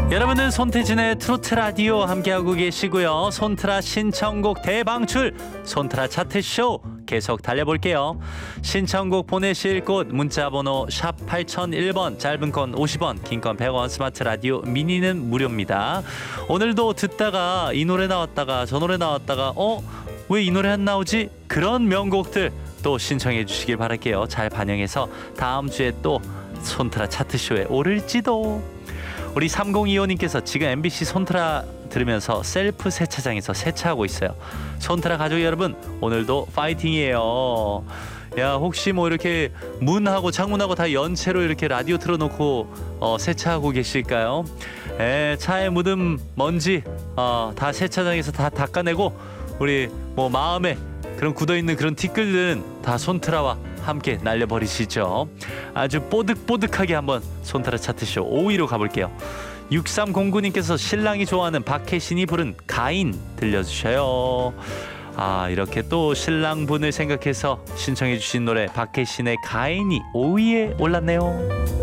여러분은 손태진의 트로트 라디오 함께하고 계시고요. 손트라 신청곡 대방출 손트라 차트쇼 계속 달려볼게요. 신청곡 보내실 곳 문자번호 샵 8001번, 짧은 건 50원, 긴 건 100원, 스마트 라디오 미니는 무료입니다. 오늘도 듣다가 이 노래 나왔다가 저 노래 나왔다가 왜 이 노래 안 나오지? 그런 명곡들 또 신청해 주시길 바랄게요. 잘 반영해서 다음 주에 또 손트라 차트쇼에 오를지도. 우리 3025님께서 지금 MBC 손트라 들으면서 셀프 세차장에서 세차하고 있어요. 손트라 가족 여러분, 오늘도 파이팅이에요. 야, 혹시 뭐 이렇게 문하고 창문하고 다 연체로 이렇게 라디오 틀어놓고 세차하고 계실까요? 차에 묻은 먼지 다 세차장에서 다 닦아내고 우리 뭐 마음에 그런 굳어있는 그런 티끌들은 다 손트라와 함께 날려버리시죠. 아주 뽀득뽀득하게 한번 손트라 차트쇼 5위로 가볼게요. 6309님께서 신랑이 좋아하는 박혜신이 부른 가인 들려주셔요. 이렇게 또 신랑분을 생각해서 신청해 주신 노래 박혜신의 가인이 5위에 올랐네요.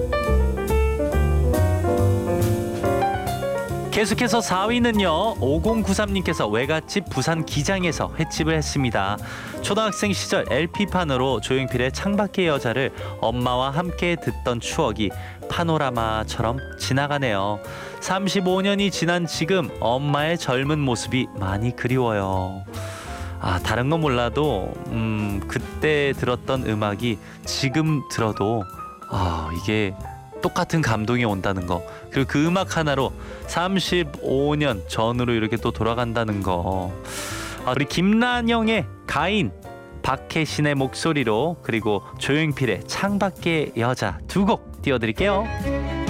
계속해서 4위는요. 5093님께서 외갓집 부산 기장에서 횟집을 했습니다. 초등학생 시절 LP판으로 조용필의 창밖의 여자를 엄마와 함께 듣던 추억이 파노라마처럼 지나가네요. 35년이 지난 지금 엄마의 젊은 모습이 많이 그리워요. 다른 건 몰라도 그때 들었던 음악이 지금 들어도 이게 똑같은 감동이 온다는 거, 그리고 그 음악 하나로 35년 전으로 이렇게 또 돌아간다는 거. 우리 김난영의 가인, 박혜신의 목소리로, 그리고 조용필의 창밖의 여자 두 곡 띄워드릴게요.